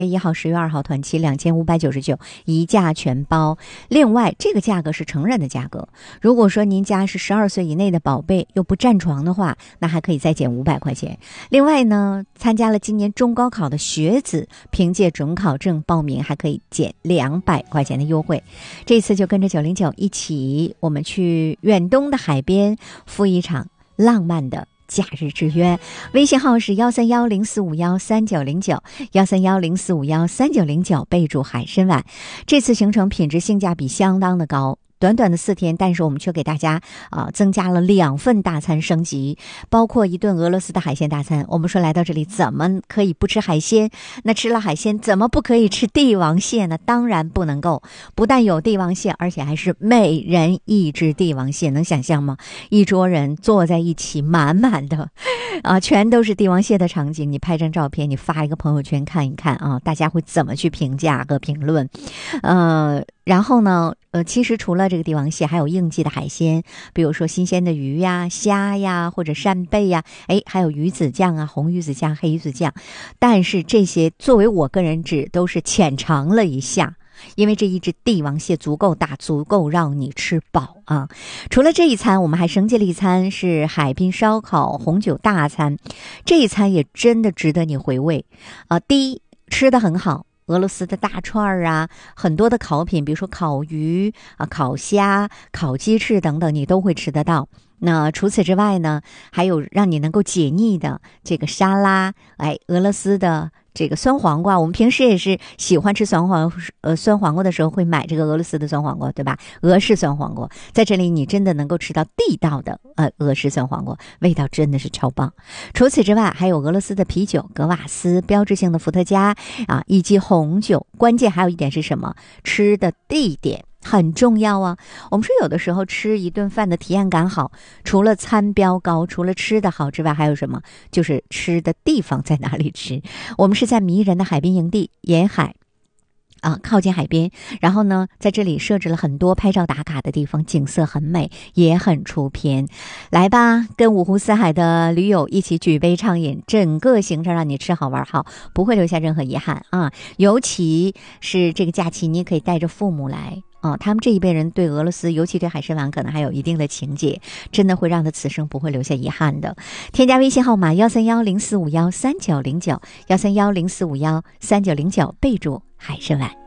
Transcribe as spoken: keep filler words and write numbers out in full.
月一号、十月二号团期两千五百九十九，一价全包。另外，这个价格是成人的价格。如果说您家是十二岁以内的宝贝又不占床的话，那还可以再减五百块钱。另外呢，参加了今年中高考的学子，凭借准考证报名还可以减两百块钱的优惠。这次就跟着九零九一起，我们去远东的海边赴一场浪漫的假日之约。微信号是幺三幺零四五幺三九零九，幺三幺零四五幺三九零九，备注海参崴。这次行程品质性价比相当的高。短短的四天，但是我们却给大家啊、呃、增加了两份大餐升级，包括一顿俄罗斯的海鲜大餐。我们说来到这里怎么可以不吃海鲜？那吃了海鲜怎么不可以吃帝王蟹呢？当然不能够，不但有帝王蟹，而且还是每人一只帝王蟹，能想象吗？一桌人坐在一起，满满的啊，全都是帝王蟹的场景。你拍张照片，你发一个朋友圈看一看啊，大家会怎么去评价和评论？呃。然后呢，呃，其实除了这个帝王蟹，还有应季的海鲜，比如说新鲜的鱼呀、虾呀，或者扇贝呀，哎，还有鱼子酱啊、红鱼子酱、黑鱼子酱。但是这些作为我个人只都是浅尝了一下，因为这一只帝王蟹足够大，足够让你吃饱啊。除了这一餐，我们还升级了一餐，是海滨烧烤红酒大餐。这一餐也真的值得你回味啊、呃。第一，吃得很好。俄罗斯的大串儿啊，很多的烤品，比如说烤鱼啊、烤虾、烤鸡翅等等，你都会吃得到。那除此之外呢，还有让你能够解腻的这个沙拉，哎，俄罗斯的这个酸黄瓜，我们平时也是喜欢吃酸黄呃酸黄瓜的时候会买这个俄罗斯的酸黄瓜，对吧？俄式酸黄瓜，在这里你真的能够吃到地道的呃俄式酸黄瓜，味道真的是超棒。除此之外，还有俄罗斯的啤酒、格瓦斯、标志性的伏特加啊，以及红酒。关键还有一点是什么？吃的地点很重要啊！我们说有的时候吃一顿饭的体验感好，除了餐标高，除了吃的好之外，还有什么？就是吃的地方在哪里吃。我们是在迷人的海滨营地沿海啊，靠近海边，然后呢，在这里设置了很多拍照打卡的地方，景色很美，也很出片。来吧，跟五湖四海的驴友一起举杯畅饮，整个行程让你吃好玩好，不会留下任何遗憾啊！尤其是这个假期，你可以带着父母来。哦，他们这一辈人对俄罗斯，尤其对海参崴可能还有一定的情结，真的会让他此生不会留下遗憾的。添加微信号码幺三幺零四五幺三九零九，幺三幺零四五幺三九零九，备注海参崴。